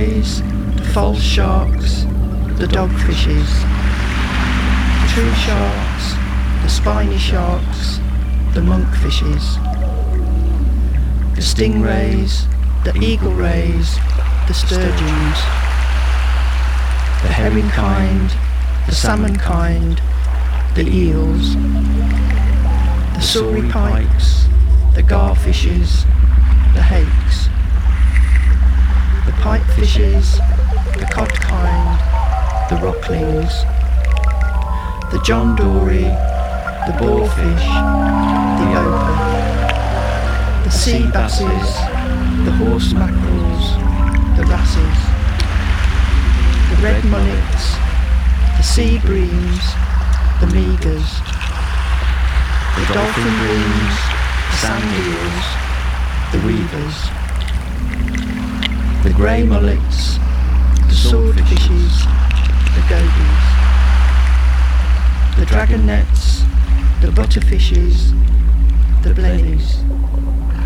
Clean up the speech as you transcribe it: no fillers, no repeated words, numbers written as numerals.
stingrays, the false sharks, the dogfishes, the true sharks, the spiny sharks, the monkfishes, the stingrays, the eagle rays, the sturgeons, the herring kind, the salmon kind, the eels, the saury pikes, the garfishes, the hakes, the pipefishes, the cod kind, the rocklings, the John Dory, the boarfish, the oper, the sea basses, the horse mackerels, the wrasses, the red mullets, the sea breams, the meagres, the dolphin breams, the sand eels, the weavers, the grey mullets, the swordfishes, the gobies, the dragon nets, the butterfishes, the blennies,